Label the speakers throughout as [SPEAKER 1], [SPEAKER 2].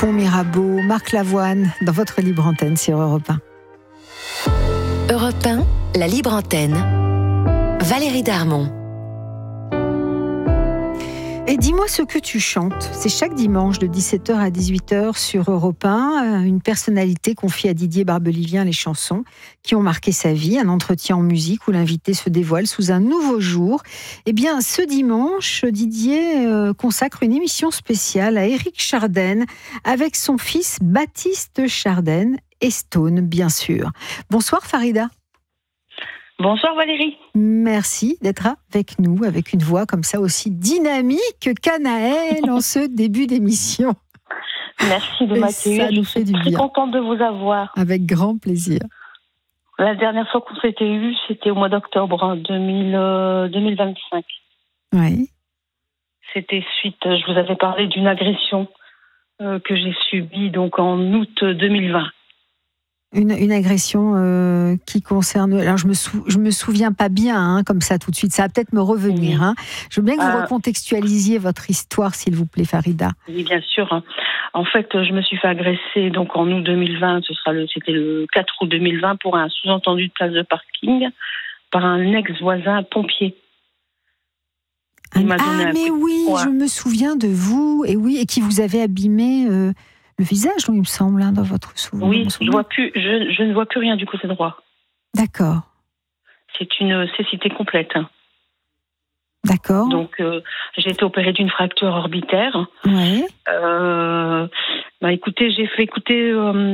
[SPEAKER 1] Dupont-Mirabeau, Marc Lavoine, dans votre libre antenne sur Europe 1.
[SPEAKER 2] Europe 1, la libre antenne. Valérie Darmon.
[SPEAKER 1] Et dis-moi ce que tu chantes. C'est chaque dimanche de 17h à 18h sur Europe 1. Une personnalité confie à Didier Barbelivien les chansons qui ont marqué sa vie. Un entretien en musique où l'invité se dévoile sous un nouveau jour. Eh bien, ce dimanche, Didier consacre une émission spéciale à Éric Chardin avec son fils Baptiste Chardin et Stone, bien sûr. Bonsoir Farida.
[SPEAKER 3] Bonsoir Valérie.
[SPEAKER 1] Merci d'être avec nous, avec une voix comme ça aussi dynamique qu'Anaël en ce début d'émission.
[SPEAKER 3] Merci de m'accueillir.
[SPEAKER 1] Ça nous fait du bien.
[SPEAKER 3] Je suis très contente de vous avoir.
[SPEAKER 1] Avec grand plaisir.
[SPEAKER 3] La dernière fois qu'on s'était eu, c'était au mois d'octobre 2025.
[SPEAKER 1] Oui.
[SPEAKER 3] C'était suite, je vous avais parlé d'une agression que j'ai subie donc en août 2020.
[SPEAKER 1] Une agression qui concerne... Alors, je me souviens pas bien, comme ça, tout de suite. Ça va peut-être me revenir.
[SPEAKER 3] Oui.
[SPEAKER 1] Je veux bien que vous recontextualisiez votre histoire, s'il vous plaît, Farida.
[SPEAKER 3] Oui, bien sûr. En fait, je me suis fait agresser donc, en août 2020. C'était le 4 août 2020 pour un sous-entendu de place de parking par un ex-voisin pompier.
[SPEAKER 1] Mais oui, je me souviens de vous. Et oui, et qui vous avait abîmé... le visage, il me semble, dans votre souvenir.
[SPEAKER 3] Oui, je ne vois plus rien du côté droit.
[SPEAKER 1] D'accord.
[SPEAKER 3] C'est une cécité complète.
[SPEAKER 1] D'accord.
[SPEAKER 3] Donc, j'ai été opérée d'une fracture orbitaire.
[SPEAKER 1] Oui.
[SPEAKER 3] Écoutez, j'ai fait écouter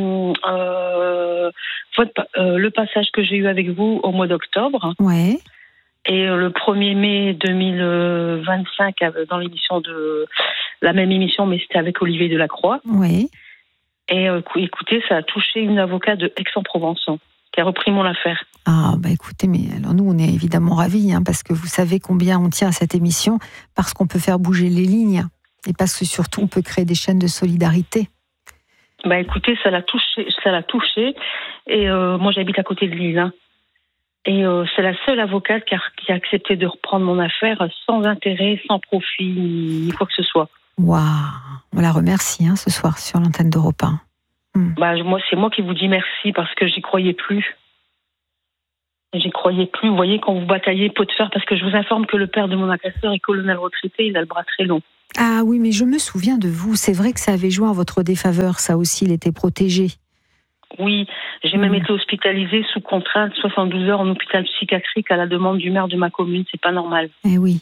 [SPEAKER 3] le passage que j'ai eu avec vous au mois d'octobre.
[SPEAKER 1] Oui.
[SPEAKER 3] Et le 1er mai 2025, dans l'émission la même émission, mais c'était avec Olivier Delacroix.
[SPEAKER 1] Oui.
[SPEAKER 3] Et écoutez, ça a touché une avocate de Aix-en-Provence qui a repris mon affaire.
[SPEAKER 1] Ah, écoutez, mais alors nous, on est évidemment ravis, parce que vous savez combien on tient à cette émission, parce qu'on peut faire bouger les lignes, et parce que surtout, on peut créer des chaînes de solidarité.
[SPEAKER 3] Écoutez, ça l'a touché. Et moi, j'habite à côté de Lille. Et c'est la seule avocate qui a accepté de reprendre mon affaire sans intérêt, sans profit, ni quoi que ce soit. Waouh,
[SPEAKER 1] on la remercie ce soir sur l'antenne d'Europe 1.
[SPEAKER 3] Moi, c'est moi qui vous dis merci parce que j'y croyais plus. Vous voyez, quand vous bataillez pot de fer, parce que je vous informe que le père de mon agresseur est colonel retraité, il a le bras très long.
[SPEAKER 1] Ah oui, mais je me souviens de vous. C'est vrai que ça avait joué en votre défaveur, ça aussi, il était protégé.
[SPEAKER 3] Oui, j'ai même été hospitalisée sous contrainte 72 heures en hôpital psychiatrique à la demande du maire de ma commune. C'est pas normal.
[SPEAKER 1] Eh oui.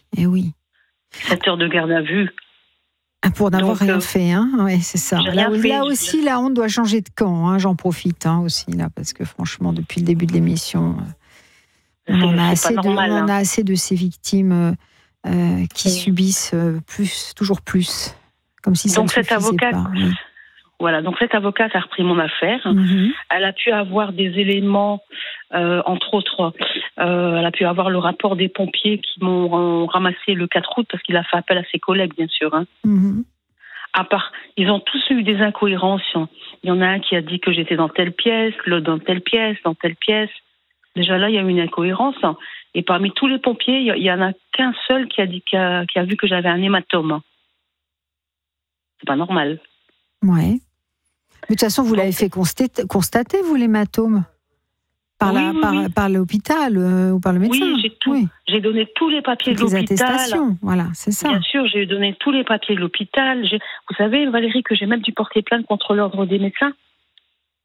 [SPEAKER 3] 7 heures de garde à vue.
[SPEAKER 1] Pour n'avoir rien fait, Oui, c'est ça. Là aussi, la honte doit changer de camp. J'en profite aussi, là, parce que franchement, depuis le début de l'émission, on a assez de ces victimes qui subissent toujours plus. Comme si ça ne suffisait pas. Oui.
[SPEAKER 3] Voilà, donc cette avocate a repris mon affaire. Mm-hmm. Elle a pu avoir des éléments, entre autres, elle a pu avoir le rapport des pompiers qui m'ont ramassé le 4 août parce qu'il a fait appel à ses collègues, bien sûr. Mm-hmm. À part, ils ont tous eu des incohérences. Il y en a un qui a dit que j'étais dans telle pièce, l'autre dans telle pièce. Déjà là, il y a eu une incohérence. Et parmi tous les pompiers, il y en a qu'un seul qui a vu que j'avais un hématome. C'est pas normal.
[SPEAKER 1] Ouais. Mais de toute façon, vous l'avez fait constater, vous, l'hématome par l'hôpital ou par le médecin.
[SPEAKER 3] Oui, j'ai tout. Oui. J'ai donné tous les papiers de l'hôpital.
[SPEAKER 1] Les attestations, voilà, c'est ça.
[SPEAKER 3] Bien sûr, j'ai donné tous les papiers de l'hôpital. Vous savez, Valérie, que j'ai même dû porter plainte contre l'ordre des médecins.
[SPEAKER 1] Pourquoi ?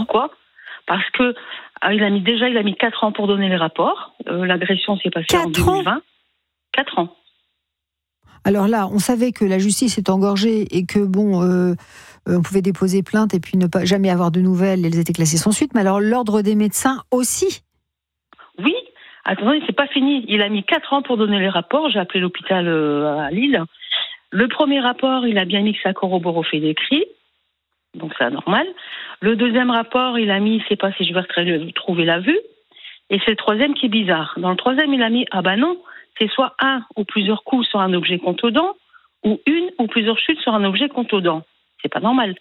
[SPEAKER 3] Parce que il a mis 4 ans pour donner les rapports. L'agression s'est passée en 2020. 4 ans.
[SPEAKER 1] Alors là, on savait que la justice est engorgée et que on pouvait déposer plainte et puis ne pas jamais avoir de nouvelles. Elles étaient classées sans suite. Mais alors l'ordre des médecins aussi.
[SPEAKER 3] Oui. Attendez, c'est pas fini. Il a mis 4 ans pour donner les rapports. J'ai appelé l'hôpital à Lille. Le premier rapport, il a bien mis que ça corrobore au fait d'écrit. Donc c'est normal. Le deuxième rapport, il a mis, je ne sais pas si je vais trouver la vue. Et c'est le troisième qui est bizarre. Dans le troisième, il a mis, non, c'est soit un ou plusieurs coups sur un objet contondant, ou une ou plusieurs chutes sur un objet contondant. C'est pas normal.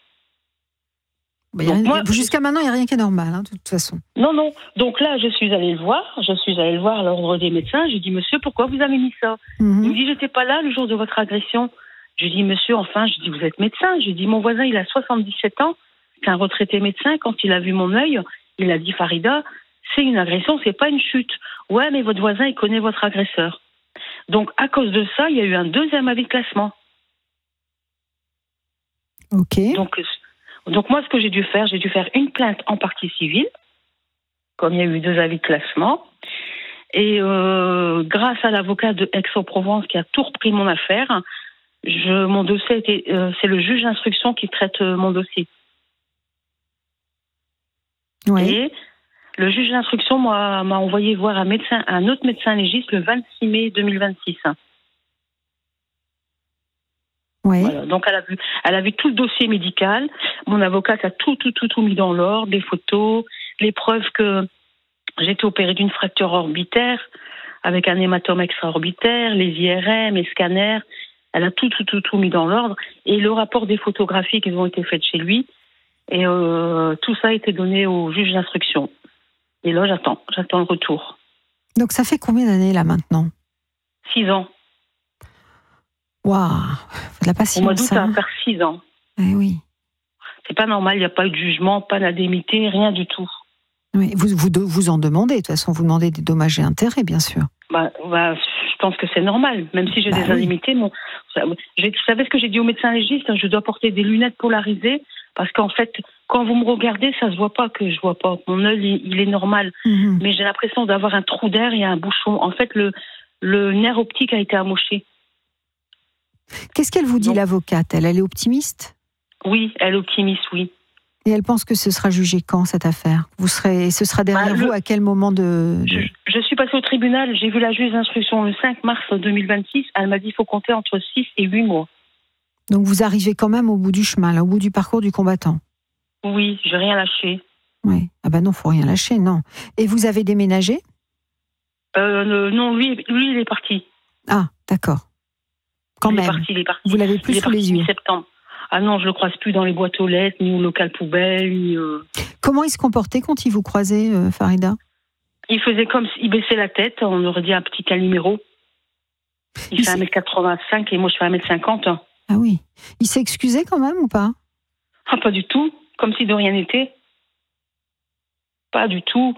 [SPEAKER 1] Jusqu'à maintenant, il n'y a rien qui est normal, de toute façon.
[SPEAKER 3] Non. Donc là, je suis allée le voir à l'ordre des médecins. J'ai dit, monsieur, pourquoi vous avez mis ça ? Il me dit, j'étais pas là le jour de votre agression. Je lui dis, monsieur, enfin, je dis, vous êtes médecin. Je lui dis, mon voisin, il a 77 ans, c'est un retraité médecin. Quand il a vu mon œil, il a dit, Farida, c'est une agression, c'est pas une chute. Ouais, mais votre voisin, il connaît votre agresseur. Donc, à cause de ça, il y a eu un deuxième avis de classement.
[SPEAKER 1] Ok.
[SPEAKER 3] Donc moi, ce que j'ai dû faire une plainte en partie civile, comme il y a eu 2 avis de classement. Et grâce à l'avocat de Aix-en-Provence qui a tout repris mon affaire, mon dossier c'est le juge d'instruction qui traite mon dossier.
[SPEAKER 1] Oui.
[SPEAKER 3] Et le juge d'instruction m'a envoyé voir un autre médecin légiste le 26 mai 2026.
[SPEAKER 1] Oui.
[SPEAKER 3] Voilà. Donc elle a vu tout le dossier médical. Mon avocate a tout mis dans l'ordre, les photos, les preuves que j'ai été opérée d'une fracture orbitaire avec un hématome extra-orbitaire, les IRM, les scanners. Elle a tout mis dans l'ordre. Et le rapport des photographies qui ont été faites chez lui. Et tout ça a été donné au juge d'instruction. Et là, j'attends le retour.
[SPEAKER 1] Donc ça fait combien d'années là maintenant ?
[SPEAKER 3] 6 ans.
[SPEAKER 1] Waouh, faut de la patience.
[SPEAKER 3] Au mois d'août, ça va faire 6 ans.
[SPEAKER 1] Eh oui.
[SPEAKER 3] C'est pas normal, il n'y a pas eu de jugement, pas d'indemnité, rien du tout.
[SPEAKER 1] Oui, vous en demandez, de toute façon, vous demandez des dommages et intérêts, bien sûr.
[SPEAKER 3] Je pense que c'est normal, même si j'ai des indemnités. Vous savez ce que j'ai dit au médecin légiste, je dois porter des lunettes polarisées, parce qu'en fait, quand vous me regardez, ça se voit pas que je vois pas. Mon œil, il est normal, mais j'ai l'impression d'avoir un trou d'air, il y a un bouchon. En fait, le nerf optique a été amoché.
[SPEAKER 1] Qu'est-ce qu'elle vous dit, l'avocate ? Elle est optimiste ?
[SPEAKER 3] Oui, elle est optimiste, oui.
[SPEAKER 1] Et elle pense que ce sera jugé quand, cette affaire ? Ce sera derrière vous à quel moment
[SPEAKER 3] Je suis passée au tribunal, j'ai vu la juge d'instruction le 5 mars 2026. Elle m'a dit qu'il faut compter entre 6 et 8 mois.
[SPEAKER 1] Donc vous arrivez quand même au bout du chemin, là, au bout du parcours du combattant ?
[SPEAKER 3] Oui, j'ai rien lâché.
[SPEAKER 1] Oui. Ah ben non, faut rien lâcher, non. Et vous avez déménagé ?
[SPEAKER 3] Non, lui, il est parti.
[SPEAKER 1] Ah, d'accord. Quand même.
[SPEAKER 3] Il est parti.
[SPEAKER 1] Vous l'avez plus sous les yeux.
[SPEAKER 3] Septembre. Ah non, je le croise plus dans les boîtes aux lettres, ni au local poubelle, ni...
[SPEAKER 1] Comment il se comportait quand il vous croisait, Farida ?
[SPEAKER 3] Il faisait comme s'il baissait la tête, on aurait dit un petit Calimero. Il fait 1m85 et moi je fais 1m50.
[SPEAKER 1] Ah oui. Il s'est excusé quand même ou pas ?
[SPEAKER 3] Ah, pas du tout. Comme si de rien n'était. Pas du tout.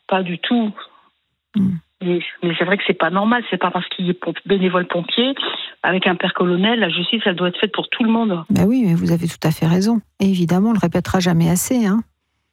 [SPEAKER 3] Mais c'est vrai que c'est pas normal. C'est pas parce qu'il est bénévole pompier, avec un père colonel, la justice, elle doit être faite pour tout le monde.
[SPEAKER 1] Ben oui, mais vous avez tout à fait raison. Et évidemment, on le répétera jamais assez, hein.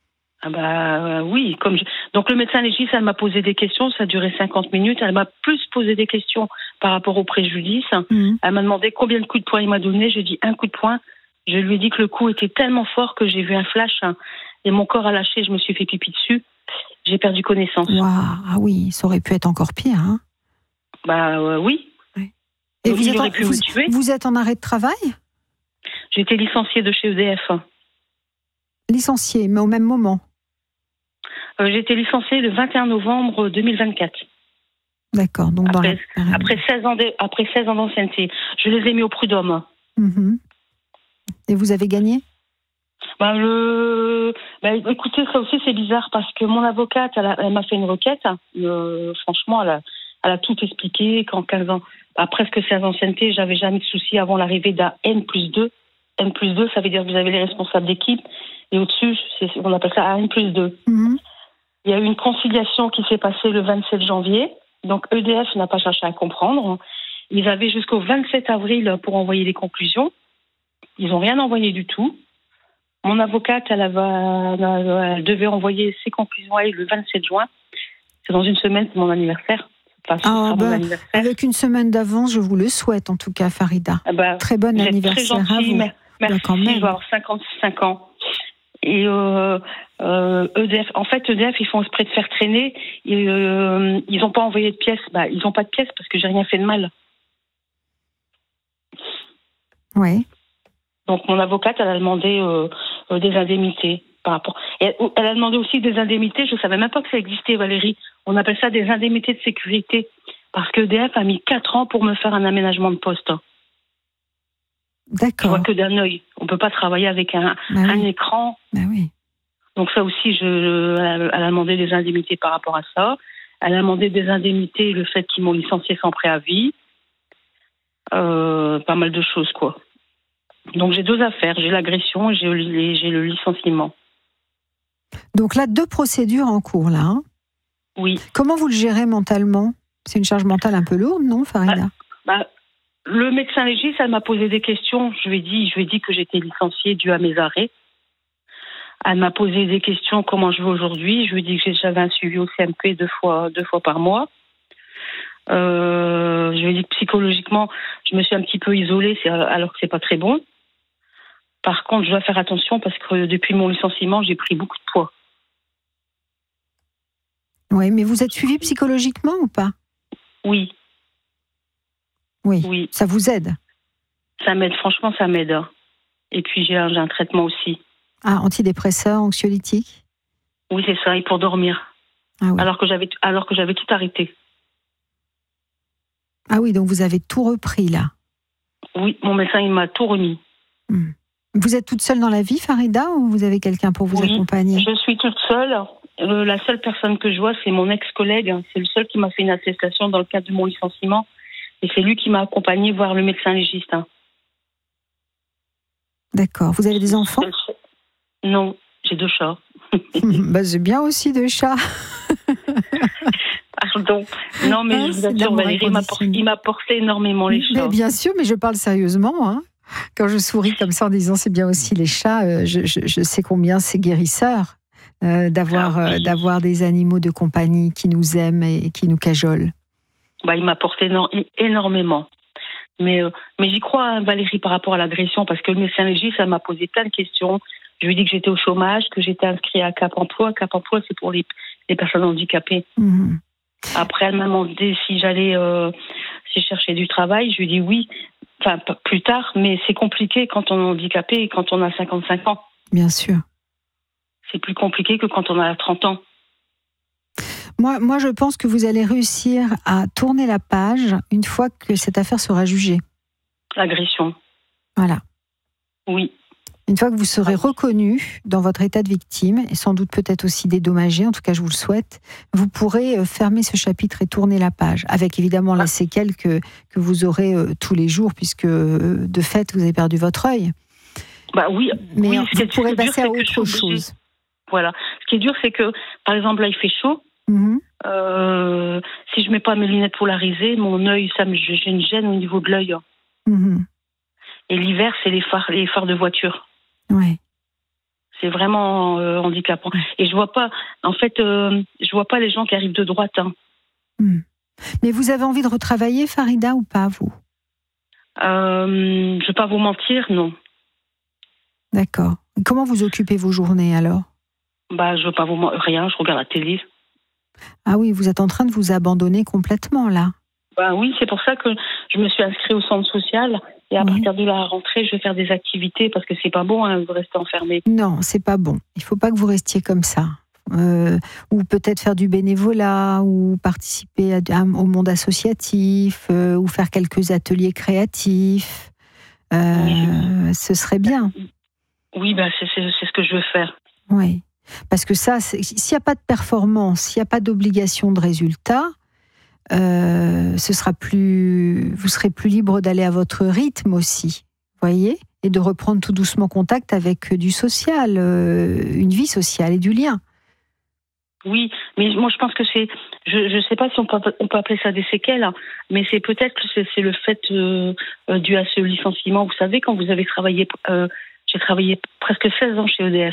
[SPEAKER 3] Oui. Donc le médecin légiste, elle m'a posé des questions, ça a duré 50 minutes. Elle m'a plus posé des questions par rapport au préjudice. Elle m'a demandé combien de coups de poing il m'a donné. J'ai dit 1 coup de poing. Je lui ai dit que le coup était tellement fort que j'ai vu un flash et mon corps a lâché. Je me suis fait pipi dessus. J'ai perdu connaissance.
[SPEAKER 1] Wow. Ah oui, ça aurait pu être encore pire, hein.
[SPEAKER 3] Oui.
[SPEAKER 1] Ouais. Et vous êtes en arrêt de travail ?
[SPEAKER 3] J'ai été licenciée de chez EDF.
[SPEAKER 1] Licenciée, mais au même moment ?
[SPEAKER 3] J'ai été licenciée le 21 novembre 2024.
[SPEAKER 1] D'accord. Donc
[SPEAKER 3] après 16 ans d'ancienneté. Je les ai mis au prud'homme.
[SPEAKER 1] Et vous avez gagné ?
[SPEAKER 3] Écoutez, ça aussi c'est bizarre parce que mon avocate, elle m'a fait une requête. Franchement, elle a tout expliqué. Qu'en 15 ans, à presque 16 ans d'ancienneté, j'avais jamais de soucis avant l'arrivée d'un N+2. N+2, ça veut dire que vous avez les responsables d'équipe et au-dessus, on appelle ça un N+2. Il y a eu une conciliation qui s'est passée le 27 janvier. Donc EDF n'a pas cherché à comprendre. Ils avaient jusqu'au 27 avril pour envoyer les conclusions. Ils n'ont rien envoyé du tout. Mon avocate, elle devait envoyer ses conclusions le 27 juin. C'est dans une semaine, c'est mon anniversaire. Mon anniversaire.
[SPEAKER 1] Avec une semaine d'avance, je vous le souhaite en tout cas, Farida. Très bon anniversaire
[SPEAKER 3] très gentil,
[SPEAKER 1] à vous.
[SPEAKER 3] Merci,
[SPEAKER 1] quand même.
[SPEAKER 3] je vais avoir 55 ans. Et EDF, ils font exprès de faire traîner. Et, ils n'ont pas envoyé de pièces. Ils n'ont pas de pièces parce que j'ai rien fait de mal.
[SPEAKER 1] Oui.
[SPEAKER 3] Donc mon avocate, elle a demandé des indemnités par rapport. Et elle a demandé aussi des indemnités. Je ne savais même pas que ça existait, Valérie. On appelle ça des indemnités de sécurité parce que EDF a mis 4 ans pour me faire un aménagement de poste.
[SPEAKER 1] D'accord.
[SPEAKER 3] Je vois que d'un œil. On ne peut pas travailler avec un écran.
[SPEAKER 1] Oui.
[SPEAKER 3] Donc ça aussi, elle a demandé des indemnités par rapport à ça. Elle a demandé des indemnités le fait qu'ils m'ont licencié sans préavis. pas mal de choses, quoi. Donc j'ai 2 affaires, j'ai l'agression et j'ai le licenciement.
[SPEAKER 1] Donc là, 2 procédures en cours, là. Hein.
[SPEAKER 3] Oui.
[SPEAKER 1] Comment vous le gérez mentalement ? C'est une charge mentale un peu lourde, non, Farida ?
[SPEAKER 3] Le médecin légiste, elle m'a posé des questions. Je lui ai dit que j'étais licenciée dû à mes arrêts. Elle m'a posé des questions, comment je vais aujourd'hui. Je lui ai dit que j'avais un suivi au CMP 2 fois par mois. Je lui ai dit que psychologiquement, je me suis un petit peu isolée, alors que c'est pas très bon. Par contre, je dois faire attention parce que depuis mon licenciement, j'ai pris beaucoup de poids.
[SPEAKER 1] Oui, mais vous êtes suivi psychologiquement ou pas ?
[SPEAKER 3] Oui.
[SPEAKER 1] Oui. Ça vous aide ?
[SPEAKER 3] Ça m'aide, franchement, ça m'aide. Et puis j'ai un traitement aussi.
[SPEAKER 1] Ah, antidépresseur, anxiolytique ?
[SPEAKER 3] Oui, c'est ça, et pour dormir.
[SPEAKER 1] Ah oui.
[SPEAKER 3] Alors que j'avais tout arrêté.
[SPEAKER 1] Ah oui, donc vous avez tout repris là ?
[SPEAKER 3] Oui, mon médecin, il m'a tout remis.
[SPEAKER 1] Vous êtes toute seule dans la vie, Farida, ou vous avez quelqu'un pour vous accompagner ?
[SPEAKER 3] Je suis toute seule. La seule personne que je vois, c'est mon ex-collègue. C'est le seul qui m'a fait une attestation dans le cadre de mon licenciement. Et c'est lui qui m'a accompagnée voir le médecin légiste.
[SPEAKER 1] D'accord. Vous avez des enfants ?
[SPEAKER 3] Non, j'ai 2 chats.
[SPEAKER 1] C'est bien aussi 2 chats.
[SPEAKER 3] Pardon. Non, mais je vous assure, Valérie, il m'a porté énormément les chats.
[SPEAKER 1] Mais bien sûr, mais je parle sérieusement. Hein. Quand je souris comme ça en disant c'est bien aussi les chats, je sais combien c'est guérisseur d'avoir des animaux de compagnie qui nous aiment et qui nous cajolent.
[SPEAKER 3] Il m'a porté énormément. Mais j'y crois, hein, Valérie, par rapport à l'agression, parce que le médecin légiste, ça m'a posé plein de questions. Je lui ai dit que j'étais au chômage, que j'étais inscrite à Cap Emploi. Cap Emploi, c'est pour les personnes handicapées. Mmh. Après, elle m'a demandé si j'allais si je cherchais du travail. Je lui ai dit oui, enfin plus tard, mais c'est compliqué quand on est handicapé et quand on a 55 ans.
[SPEAKER 1] Bien sûr.
[SPEAKER 3] C'est plus compliqué que quand on a 30 ans.
[SPEAKER 1] Moi, je pense que vous allez réussir à tourner la page une fois que cette affaire sera jugée.
[SPEAKER 3] L'agression.
[SPEAKER 1] Voilà.
[SPEAKER 3] Oui.
[SPEAKER 1] Une fois que vous serez reconnu dans votre état de victime, et sans doute peut-être aussi dédommagé, en tout cas je vous le souhaite, vous pourrez fermer ce chapitre et tourner la page, avec évidemment les séquelles que vous aurez tous les jours, puisque de fait vous avez perdu votre œil.
[SPEAKER 3] Oui.
[SPEAKER 1] Mais
[SPEAKER 3] oui,
[SPEAKER 1] vous pourrez passer à autre chose.
[SPEAKER 3] Voilà. Ce qui est dur, c'est que, par exemple, là il fait chaud. Mmh. Si je mets pas mes lunettes polarisées, mon œil, j'ai une gêne au niveau de l'œil. Mmh. Et l'hiver, c'est les phares de voiture.
[SPEAKER 1] Ouais.
[SPEAKER 3] C'est vraiment handicapant. Et je vois pas, en fait, je vois pas les gens qui arrivent de droite. Hein.
[SPEAKER 1] Mais vous avez envie de retravailler, Farida, ou pas, vous ?
[SPEAKER 3] Je vais pas vous mentir, non.
[SPEAKER 1] D'accord. Comment vous occupez vos journées alors ?
[SPEAKER 3] Je veux pas vous mentir, rien. Je regarde la télé.
[SPEAKER 1] Ah oui, vous êtes en train de vous abandonner complètement là.
[SPEAKER 3] Oui, c'est pour ça que je me suis inscrite au centre social. Et à partir de la rentrée, je vais faire des activités parce que c'est pas bon de rester enfermé.
[SPEAKER 1] Non, c'est pas bon. Il faut pas que vous restiez comme ça. Ou peut-être faire du bénévolat, ou participer au monde associatif, ou faire quelques ateliers créatifs. Ce serait bien.
[SPEAKER 3] Oui, c'est ce que je veux faire.
[SPEAKER 1] Oui, parce que ça, s'il n'y a pas de performance, s'il n'y a pas d'obligation de résultat, vous serez plus libre d'aller à votre rythme aussi, voyez, et de reprendre tout doucement contact avec du social, une vie sociale et du lien.
[SPEAKER 3] Oui, mais moi je pense que c'est, je sais pas si on peut appeler ça des séquelles, hein, mais c'est peut-être que c'est le fait dû à ce licenciement. Vous savez, quand vous avez travaillé, j'ai travaillé presque 16 ans chez EDF.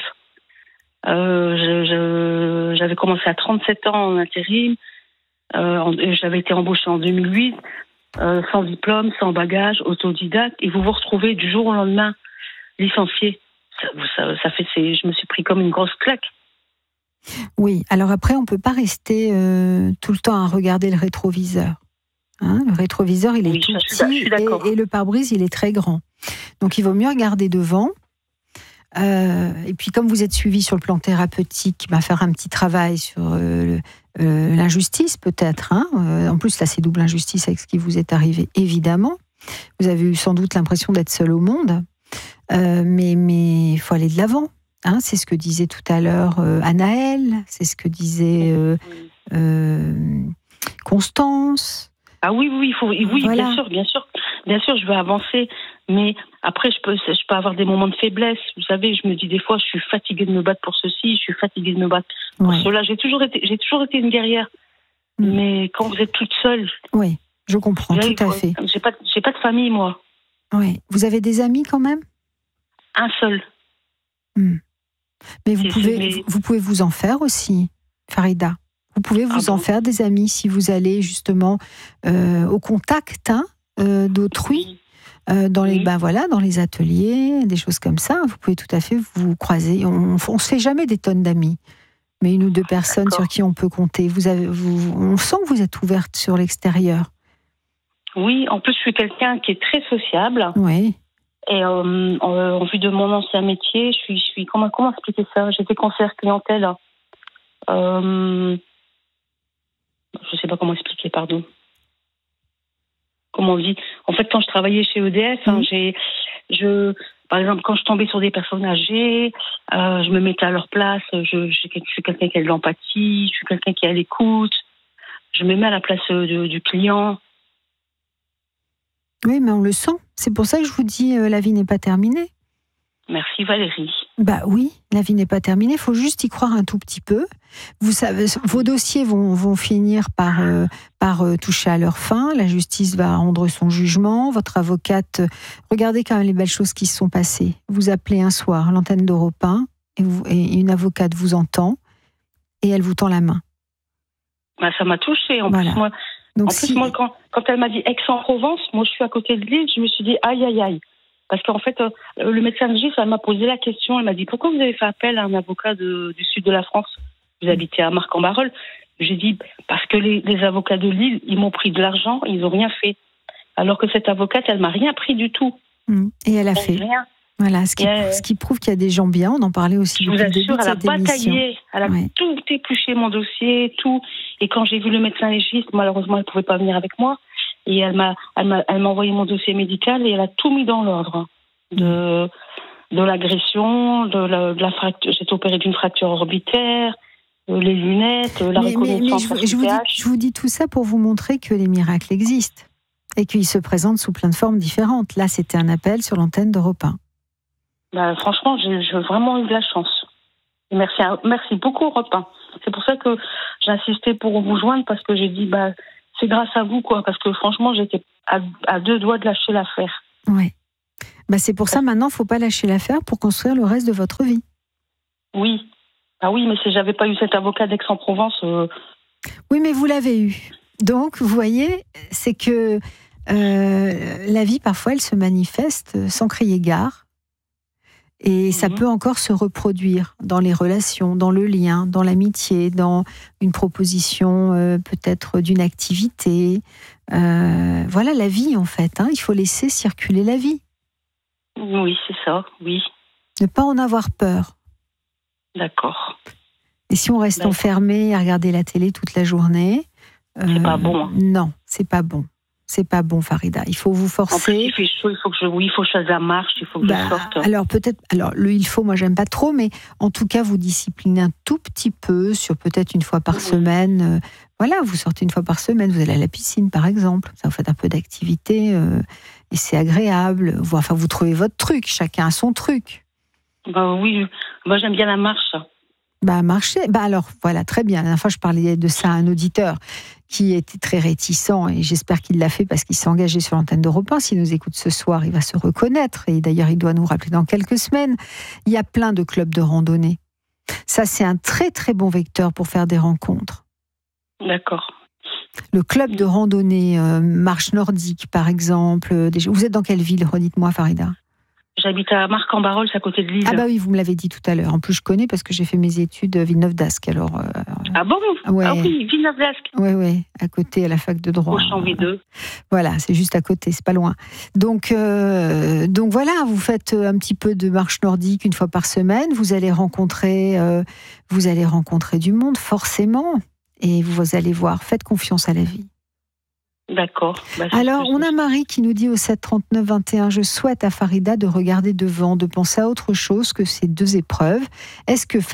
[SPEAKER 3] J'avais commencé à 37 ans en intérim. J'avais été embauchée en 2008, sans diplôme, sans bagage, autodidacte, et vous vous retrouvez du jour au lendemain licencié. Ça fait, je me suis pris comme une grosse claque.
[SPEAKER 1] Oui, alors après, on ne peut pas rester tout le temps à regarder le rétroviseur. Hein, le rétroviseur, il est tout petit et le pare-brise, il est très grand. Donc, il vaut mieux regarder devant. Et puis, comme vous êtes suivi sur le plan thérapeutique, faire un petit travail sur l'injustice, peut-être. Hein. En plus, là, c'est double injustice avec ce qui vous est arrivé, évidemment. Vous avez eu sans doute l'impression d'être seul au monde. Mais il faut aller de l'avant. Hein, c'est ce que disait tout à l'heure Anaëlle, c'est ce que disait Constance.
[SPEAKER 3] Ah oui, voilà. Bien sûr. bien sûr, je veux avancer, mais après, je peux avoir des moments de faiblesse. Vous savez, je me dis des fois, je suis fatiguée de me battre pour ceci, je suis fatiguée de me battre pour cela. J'ai toujours été une guerrière. Mais quand vous êtes toute seule...
[SPEAKER 1] Oui, je comprends, tout à fait.
[SPEAKER 3] J'ai pas de famille, moi.
[SPEAKER 1] Oui. Vous avez des amis quand même ?
[SPEAKER 3] Un seul.
[SPEAKER 1] Mais vous pouvez vous en faire aussi, Farida. Vous pouvez vous en faire des amis si vous allez justement au contact d'autrui, dans les ateliers, des choses comme ça. Vous pouvez tout à fait vous croiser. On se fait jamais des tonnes d'amis, mais 1 ou 2 personnes sur qui on peut compter. On sent que vous êtes ouverte sur l'extérieur.
[SPEAKER 3] Oui, en plus je suis quelqu'un qui est très sociable.
[SPEAKER 1] Oui.
[SPEAKER 3] Et en vue de mon ancien métier, je suis comment expliquer ça ? J'étais conseillère clientèle. Je sais pas comment expliquer, pardon. Comment on dit ? En fait, quand je travaillais chez EDF, par exemple, quand je tombais sur des personnes âgées, je me mettais à leur place. Je suis quelqu'un qui a de l'empathie. Je suis quelqu'un qui est à l'écoute. Je me mets à la place du client.
[SPEAKER 1] Oui, mais on le sent. C'est pour ça que je vous dis, la vie n'est pas terminée.
[SPEAKER 3] Merci Valérie.
[SPEAKER 1] Oui, la vie n'est pas terminée. Il faut juste y croire un tout petit peu. Vous savez, vos dossiers vont finir par toucher à leur fin. La justice va rendre son jugement. Votre avocate, regardez quand même les belles choses qui se sont passées. Vous appelez un soir l'antenne d'Europe 1 et une avocate vous entend et elle vous tend la main.
[SPEAKER 3] Ça m'a touchée. En plus, moi, quand elle m'a dit Aix-en-Provence, moi je suis à côté de Lille, je me suis dit aïe aïe aïe. Parce qu'en fait, le médecin légiste, elle m'a posé la question, elle m'a dit pourquoi vous avez fait appel à un avocat du sud de la France ? Vous habitez à Marc-en-Barœul. J'ai dit parce que les avocats de Lille, ils m'ont pris de l'argent, ils n'ont rien fait. Alors que cette avocate, elle m'a rien pris du tout.
[SPEAKER 1] Et elle a fait. Rien. Voilà, ce qui prouve qu'il y a des gens bien. On en parlait aussi.
[SPEAKER 3] Je vous assure, elle a bataillé, elle a tout épluché mon dossier, tout. Et quand j'ai vu le médecin légiste, malheureusement, elle ne pouvait pas venir avec moi. Et elle m'a envoyé mon dossier médical et elle a tout mis dans l'ordre. De l'agression, de la fracture. J'ai été opérée d'une fracture orbitaire, les lunettes, la reconnaissance.
[SPEAKER 1] Mais je vous dis tout ça pour vous montrer que les miracles existent et qu'ils se présentent sous plein de formes différentes. Là, c'était un appel sur l'antenne d'Europe 1.
[SPEAKER 3] Franchement, j'ai vraiment eu de la chance. Et merci beaucoup Europe 1. C'est pour ça que j'ai insisté pour vous joindre parce que j'ai dit c'est grâce à vous parce que franchement j'étais à 2 doigts de lâcher l'affaire.
[SPEAKER 1] Oui. C'est pour ça maintenant il ne faut pas lâcher l'affaire pour construire le reste de votre vie.
[SPEAKER 3] Oui. Oui, mais si j'avais pas eu cet avocat d'Aix-en-Provence.
[SPEAKER 1] Oui, mais vous l'avez eu. Donc vous voyez, c'est que la vie parfois elle se manifeste sans crier gare. Et ça peut encore se reproduire dans les relations, dans le lien, dans l'amitié, dans une proposition peut-être d'une activité. Voilà la vie en fait. Il faut laisser circuler la vie.
[SPEAKER 3] Oui, c'est ça, oui.
[SPEAKER 1] Ne pas en avoir peur.
[SPEAKER 3] D'accord.
[SPEAKER 1] Et si on reste enfermé à regarder la télé toute la journée...
[SPEAKER 3] c'est pas bon.
[SPEAKER 1] Non, c'est pas bon. C'est pas bon, Farida. Il faut vous forcer.
[SPEAKER 3] En plus, il fait chaud, il faut que je fasse la marche, il faut que je sorte.
[SPEAKER 1] Alors il faut, moi j'aime pas trop, mais en tout cas vous disciplinez un tout petit peu sur peut-être une fois par semaine. Voilà, vous sortez une fois par semaine, vous allez à la piscine par exemple. Ça vous faites un peu d'activité et c'est agréable. Enfin, vous trouvez votre truc. Chacun a son truc.
[SPEAKER 3] Oui, moi j'aime bien la marche.
[SPEAKER 1] Marcher. Alors voilà, très bien. La dernière fois je parlais de ça à un auditeur qui était très réticent et j'espère qu'il l'a fait parce qu'il s'est engagé sur l'antenne d'Europe 1. S'il nous écoute ce soir, il va se reconnaître et d'ailleurs il doit nous rappeler dans quelques semaines. Il y a plein de clubs de randonnée. Ça, c'est un très très bon vecteur pour faire des rencontres.
[SPEAKER 3] D'accord.
[SPEAKER 1] Le club de randonnée, marche nordique par exemple. Vous êtes dans quelle ville, redites-moi Farida ?
[SPEAKER 3] J'habite à Marc-en-Barœul, c'est à côté de Lille.
[SPEAKER 1] Oui, vous me l'avez dit tout à l'heure. En plus, je connais parce que j'ai fait mes études à Villeneuve-d'Ascq. Alors,
[SPEAKER 3] Ah bon ?
[SPEAKER 1] Ouais.
[SPEAKER 3] Ah oui, Villeneuve-d'Ascq.
[SPEAKER 1] Oui, à côté, à la fac de droit.
[SPEAKER 3] Au Chambly 2.
[SPEAKER 1] Voilà, c'est juste à côté, c'est pas loin. Donc voilà, vous faites un petit peu de marche nordique une fois par semaine. Vous allez rencontrer du monde, forcément. Et vous allez voir, faites confiance à la vie.
[SPEAKER 3] D'accord.
[SPEAKER 1] Alors, on a Marie qui nous dit au 7 39 21, je souhaite à Farida de regarder devant, de penser à autre chose que ces 2 épreuves. Est-ce que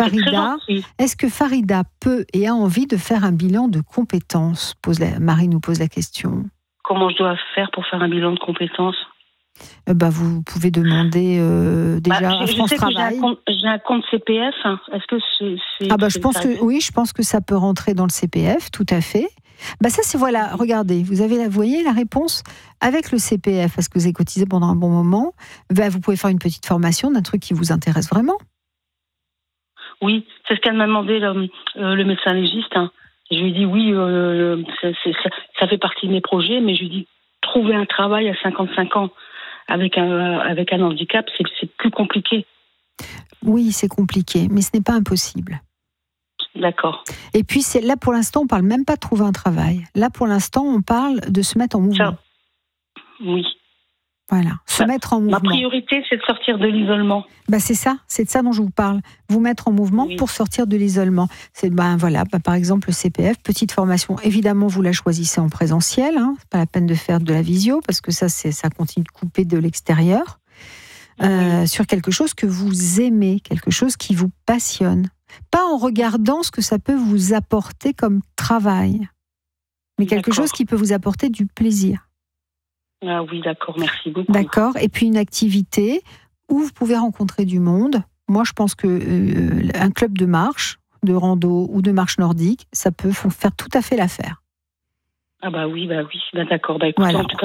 [SPEAKER 1] Farida peut et a envie de faire un bilan de compétences ? Marie nous pose la question.
[SPEAKER 3] comment je dois faire pour faire un bilan de compétences?
[SPEAKER 1] Vous pouvez demander déjà à France Travail.
[SPEAKER 3] J'ai un compte CPF. Est-ce que c'est
[SPEAKER 1] je pense que ça peut rentrer dans le CPF, tout à fait. Ça c'est voilà, regardez, vous voyez la réponse avec le CPF parce que vous avez cotisé pendant un bon moment. Vous pouvez faire une petite formation d'un truc qui vous intéresse vraiment.
[SPEAKER 3] Oui, c'est ce qu'elle m'a demandé le médecin légiste. Je lui ai dit oui, ça fait partie de mes projets, mais je lui ai dit trouver un travail à 55 ans avec un handicap, c'est plus compliqué.
[SPEAKER 1] Oui, c'est compliqué, mais ce n'est pas impossible.
[SPEAKER 3] D'accord.
[SPEAKER 1] Et puis là pour l'instant, on parle même pas de trouver un travail. Là pour l'instant, on parle de se mettre en mouvement.
[SPEAKER 3] Oui.
[SPEAKER 1] Voilà, se mettre en mouvement.
[SPEAKER 3] Ma priorité, c'est de sortir de l'isolement.
[SPEAKER 1] C'est de ça dont je vous parle. Vous mettre en mouvement pour sortir de l'isolement. C'est par exemple le CPF, petite formation. Évidemment, vous la choisissez en présentiel. C'est pas la peine de faire de la visio parce que ça continue de couper de l'extérieur. Sur quelque chose que vous aimez, quelque chose qui vous passionne. Pas en regardant ce que ça peut vous apporter comme travail, mais quelque chose qui peut vous apporter du plaisir.
[SPEAKER 3] Ah oui, d'accord, merci beaucoup.
[SPEAKER 1] D'accord, et puis une activité où vous pouvez rencontrer du monde. Moi, je pense qu'un club de marche, de rando ou de marche nordique, ça peut faire tout à fait l'affaire.
[SPEAKER 3] Ah oui, d'accord. Écoutez,
[SPEAKER 1] voilà.
[SPEAKER 3] En tout cas,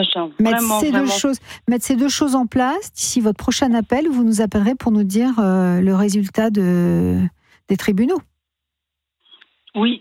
[SPEAKER 1] mettre ces deux choses en place. D'ici votre prochain appel, vous nous appellerez pour nous dire le résultat des tribunaux.
[SPEAKER 3] Oui.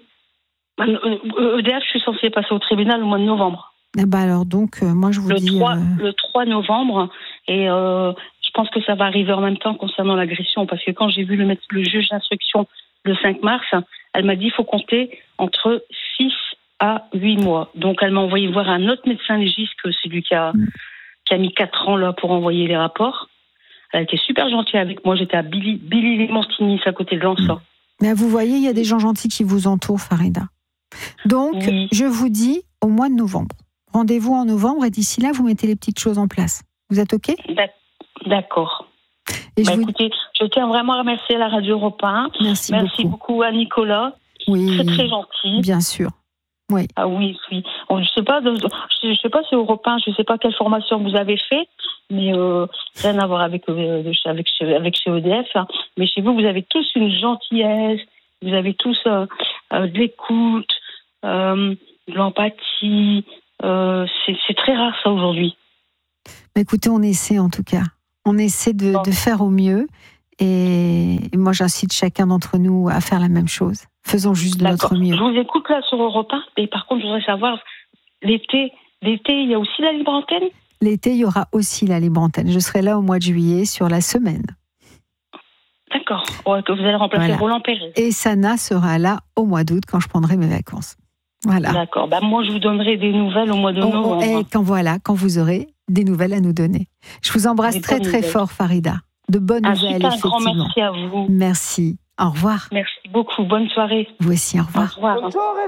[SPEAKER 3] EDF, je suis censée passer au tribunal au mois de novembre.
[SPEAKER 1] Alors donc, moi je vous dis...
[SPEAKER 3] Le 3 novembre, et je pense que ça va arriver en même temps concernant l'agression, parce que quand j'ai vu le juge d'instruction le 5 mars, elle m'a dit qu'il faut compter entre 6 à 8 mois. Donc elle m'a envoyé voir un autre médecin légiste, que c'est lui qui a mis 4 ans là, pour envoyer les rapports. Elle était super gentille avec moi, j'étais à Billy-les-Montigny, à côté de Lançon.
[SPEAKER 1] Mais vous voyez, il y a des gens gentils qui vous entourent, Farida. Donc, je vous dis au mois de novembre. Rendez-vous en novembre et d'ici là, vous mettez les petites choses en place. Vous êtes OK ?
[SPEAKER 3] D'accord. Écoutez, je tiens vraiment à remercier la Radio Europe 1.
[SPEAKER 1] Merci
[SPEAKER 3] beaucoup à Nicolas.
[SPEAKER 1] Oui,
[SPEAKER 3] très, très gentil.
[SPEAKER 1] Bien sûr. Oui.
[SPEAKER 3] Ah oui. Bon, je sais pas si Europe 1, je sais pas quelle formation vous avez fait, mais rien à voir avec chez EDF. Mais chez vous avez tous une gentillesse, vous avez tous de l'écoute, de l'empathie. C'est très rare ça aujourd'hui.
[SPEAKER 1] Écoutez, on essaie en tout cas. On essaie de faire au mieux. Et moi, j'incite chacun d'entre nous à faire la même chose. Faisons juste de notre mieux.
[SPEAKER 3] Je vous écoute là sur Europe 1. Et par contre, je voudrais savoir, l'été, il y a aussi la libre antenne ?
[SPEAKER 1] L'été, il y aura aussi la libre antenne. Je serai là au mois de juillet sur la semaine.
[SPEAKER 3] D'accord. Que vous allez remplacer Roland Pérez.
[SPEAKER 1] Et Sana sera là au mois d'août quand je prendrai mes vacances. Voilà.
[SPEAKER 3] D'accord. Moi, je vous donnerai des nouvelles au mois de novembre.
[SPEAKER 1] Et quand vous aurez des nouvelles à nous donner. Je vous embrasse très, très fort, Farida. De bonnes nouvelles,
[SPEAKER 3] effectivement. Un grand merci à vous.
[SPEAKER 1] Merci. Au revoir.
[SPEAKER 3] Merci beaucoup. Bonne soirée.
[SPEAKER 1] Vous aussi, au revoir.
[SPEAKER 3] Au revoir.